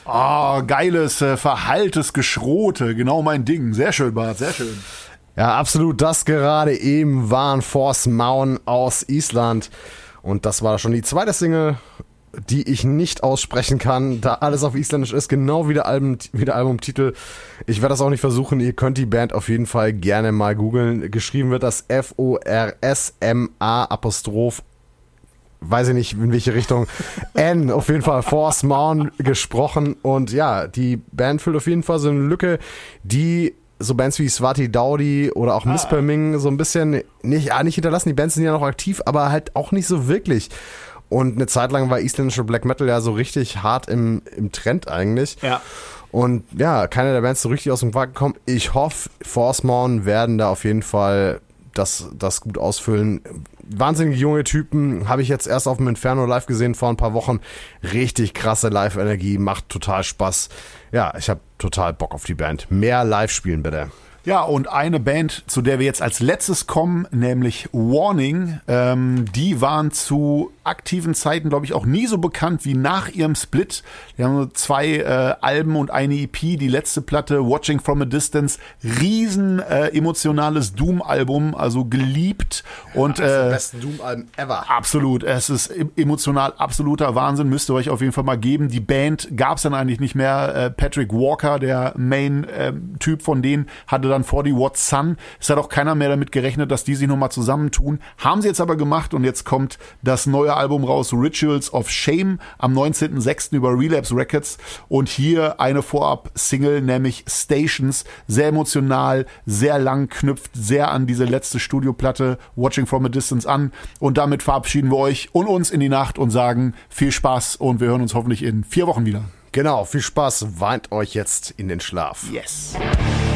Geiles, verhalltes Geschrote, genau mein Ding. Sehr schön, Bart, sehr schön. Ja, absolut. Das gerade eben waren Force Maun aus Island. Und das war schon die zweite Single, die ich nicht aussprechen kann, da alles auf Isländisch ist, genau wie der Albumtitel. Ich werde das auch nicht versuchen. Ihr könnt die Band auf jeden Fall gerne mal googeln. Geschrieben wird das F-O-R-S-M-A Apostroph. Weiß ich nicht, in welche Richtung. N, auf jeden Fall Force Maun gesprochen. Und ja, die Band füllt auf jeden Fall so eine Lücke, die so Bands wie Swati Daudi oder auch Mispelming so ein bisschen nicht hinterlassen. Die Bands sind ja noch aktiv, aber halt auch nicht so wirklich. Und eine Zeit lang war isländischer Black Metal ja so richtig hart im Trend eigentlich. Ja. Und ja, keine der Bands so richtig aus dem Quark gekommen. Ich hoffe, Force Maun werden da auf jeden Fall das gut ausfüllen. Wahnsinnige junge Typen, habe ich jetzt erst auf dem Inferno live gesehen vor ein paar Wochen. Richtig krasse Live-Energie, macht total Spaß. Ja, ich habe total Bock auf die Band. Mehr live spielen bitte. Ja, und eine Band, zu der wir jetzt als letztes kommen, nämlich Warning, die waren zu aktiven Zeiten, glaube ich, auch nie so bekannt wie nach ihrem Split. Die haben so 2 Alben und eine EP, die letzte Platte, Watching from a Distance, riesen emotionales Doom-Album, also geliebt. Und das besten Doom-Alben ever. Absolut, es ist emotional absoluter Wahnsinn, müsst ihr euch auf jeden Fall mal geben. Die Band gab es dann eigentlich nicht mehr. Patrick Walker, der Main-Typ von denen, hatte dann 40 Watt Sun. Es hat auch keiner mehr damit gerechnet, dass die sich nochmal zusammentun. Haben sie jetzt aber gemacht und jetzt kommt das neue Album raus, Rituals of Shame, am 19.06. über Relapse Records. Und hier eine Vorab-Single, nämlich Stations. Sehr emotional, sehr lang, knüpft sehr an diese letzte Studioplatte Watching from a Distance an. Und damit verabschieden wir euch und uns in die Nacht und sagen viel Spaß und wir hören uns hoffentlich in 4 Wochen wieder. Genau, viel Spaß, weint euch jetzt in den Schlaf. Yes.